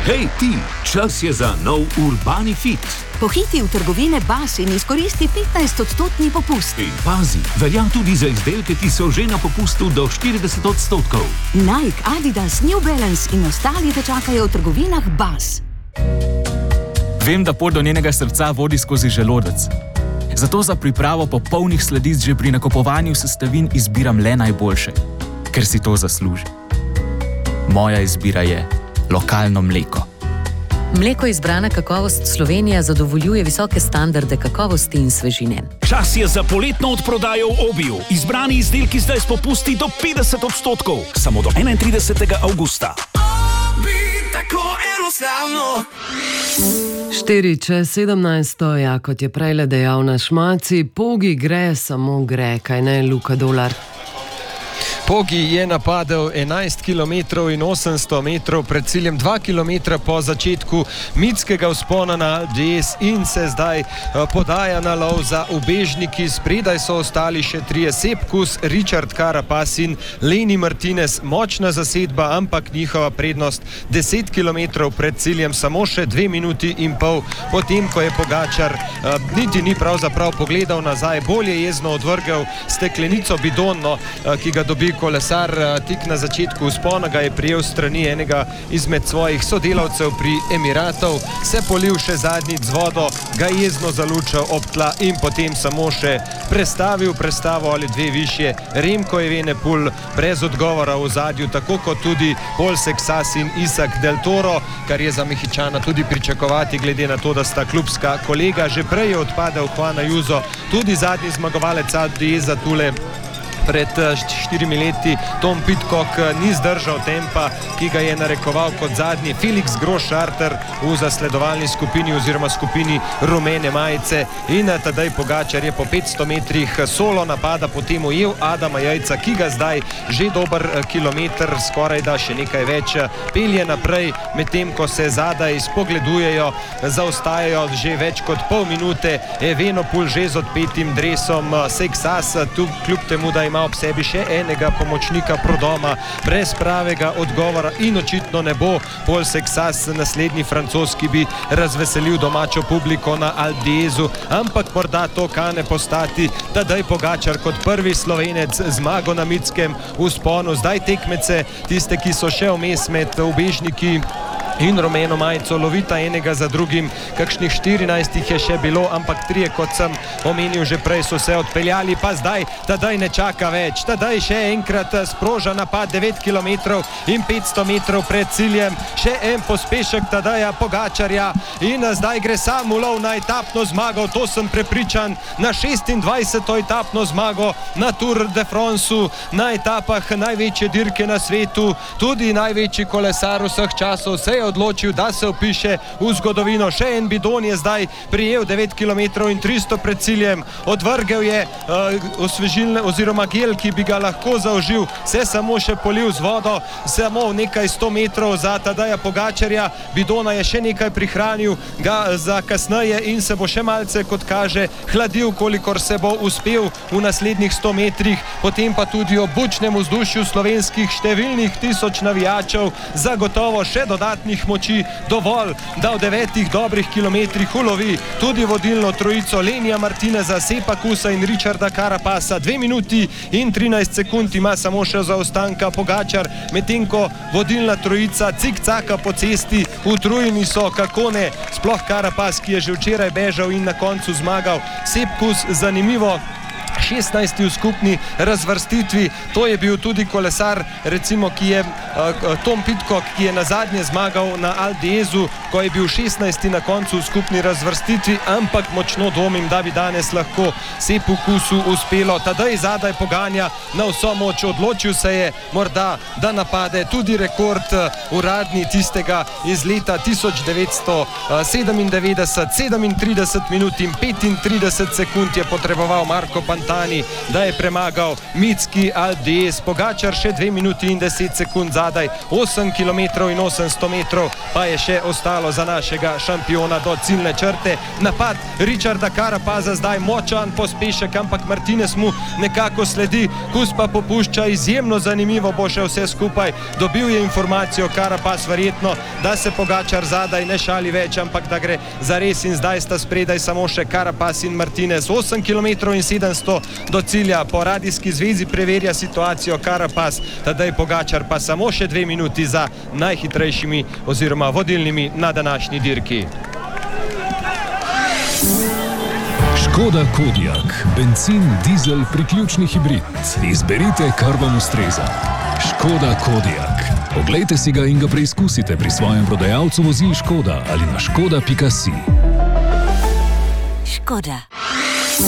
Hej ti, čas je za nov Urbani Fit. Pohiti v trgovine Bas in izkoristi 15% popust. In pazi, velja tudi za izdelke, ki so že na popustu do 40%. Nike, Adidas, New Balance in ostali te čakajo v trgovinah Bas. Vem, da pot do njenega srca vodi skozi želodec. Zato za pripravo popolnih sladic že pri nakupovanju sestavin izbiram le najboljše, ker si to zasluži. Moja izbira je lokalno mleko. Mleko izbrana kakovost Slovenija zadovoljuje visoke standarde kakovosti in svežine. Čas je za poletno odprodajo v Obiju. Izbrani izdelki zdaj s popusti do 50%. Samo do 31. avgusta. Obi, tako enostavno. 4:17, ja, kot je prejle dejal naš Maci, Pogi gre, samo gre, kaj ne, Luka Dolar? Pogi je napadel 11 km in 800 metrov pred ciljem, 2 km po začetku mitskega vzpona na Alpe d'Huez in se zdaj podaja na lov za ubežniki. Spredaj so ostali še trije: Sepp Kuss, Richard Carapaz in Lenny Martinez. Močna zasedba, ampak njihova prednost 10 km pred ciljem, samo še 2 minuti in pol, potem ko je Pogačar niti ni pravzaprav pogledal nazaj, bolje jezno odvrgel steklenico bidonno, ki ga dobi kolesar tik na začetku vzpona, ga je prijel strani enega izmed svojih sodelavcev pri Emiratov, se polil še zadnjič z vodo, ga jezno zalučal ob tla in potem samo še prestavil prestavo ali dve višje. Remco Evenepoel brez odgovora v zadju, tako kot tudi Pol Sexas in Isak Del Toro, kar je za Mehičana tudi pričakovati, glede na to, da sta klubska kolega. Že prej je odpadel Juan Ayuso, tudi zadnji zmagovalec Alpe d'Hueza tule pred 4 leti. Tom Pidcock ni zdržal tempa, ki ga je narekoval kot zadnji Felix Gross-Scharter v zasledovalni skupini oziroma skupini rumene majice, in Tadej Pogačar je po 500 metrih solo napada potem ujel Adama Jajca, ki ga zdaj že dober kilometer, skoraj da še nekaj več, pelje naprej, medtem ko se zadaj spogledujejo, zaostajajo že več kot pol minute. Evenepoel že z odpetim dresom, Sexas tu kljub temu, da ima ob sebi še enega pomočnika Prodoma, brez pravega odgovora in očitno ne bo Pol Sexas naslednji Francoz, ki bi razveselil domačo publiko na Alpe d'Huezu, ampak morda to kane postati Tadej Pogačar kot prvi Slovenec zmago na mitskem vzponu. Zdaj tekmece, tiste, ki so še vmes med ubežniki in rumeno majico, lovita enega za drugim, kakšnih 14 jih je še bilo, ampak trije, kot sem omenil že prej, so se odpeljali, pa zdaj Tadej ne čaka več. Tadej še enkrat sproža napad 9 km in 500 metrov pred ciljem, še en pospešek Tadeja Pogačarja in zdaj gre sam v lov na etapno zmago, to sem prepričan, na 26. etapno zmago na Tour de Franceu, na etapah največje dirke na svetu, tudi največji kolesar vseh časov se je odločil, da se vpiše v zgodovino. Še en bidon je zdaj prijel 9 km in 300 pred ciljem, odvrgel je osvežilne oziroma gel, ki bi ga lahko zaužil, se samo še polil z vodo, samo nekaj 100 metrov za Tadeja Pogačarja, bidona je še nekaj prihranil ga za kasneje in se bo še malce, kot kaže, hladil, kolikor se bo uspel v naslednjih 100 metrih, potem pa tudi ob bučnem vzdušju slovenskih številnih tisoč navijačev zagotovo še dodatnih moči dovolj, da v 9 dobrih kilometrih ulovi tudi vodilno trojico Lenija Martineza, Seppa Kussa in Richarda Carapaza. 2 minuti in 13 sekund ima samo še zaostanka Pogačar, medtem ko vodilna trojica cikcaka po cesti, utrujeni so, kako ne, sploh Carapaz, ki je že včeraj bežal in na koncu zmagal. Sepp Kuss, zanimivo, 16. v skupni razvrstitvi, to je bil tudi kolesar, recimo, ki je Tom Pidcock, ki je na zadnje zmagal na Alpe d'Huezu, ko je bil 16. na koncu v skupni razvrstitvi, ampak močno dvomim, da bi danes lahko Seppu Kussu uspelo. Tadej zadaj poganja na vso moč, odločil se je morda, da napade tudi rekord uradni tistega iz leta 1997, 37 minut in 35 sekund je potreboval Marko Pantani Astani, da je premagal mitski Aldees. Pogačar še 2 minuti in 10 sekund zadaj, 8 km in 800 metrov pa je še ostalo za našega šampiona do ciljne črte. Napad Richarda Carapaza zdaj močan pospešek, ampak Martinez mu nekako sledi, Kus pa popušča, izjemno zanimivo bo še vse skupaj. Dobil je informacijo Carapaz verjetno, da se Pogačar zadaj ne šali več, ampak da gre za res in zdaj sta spredaj samo še Carapaz in Martinez. 8 km in 700 do cilja, po radijski zvezi preverja situacijo Carapaz, tedaj Pogačar pa samo še 2 minuti za najhitrejšimi oziroma vodilnimi na današnji dirki. Škoda Kodiaq, bencin, dizel, priključni hibrid. Izberite, kar vam ustreza. Škoda Kodiaq. Oglejte si ga in ga preizkusite pri svojem prodajalcu vozil Škoda ali na škoda.si. Škoda.